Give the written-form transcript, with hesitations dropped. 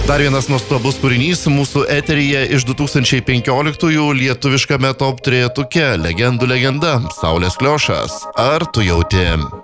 Dar vienas nuostabus kūrinys mūsų eteryje iš 2015-ųjų lietuviškame top trejetuke legendų legenda Saulės Kliošas. Ar tu jauti?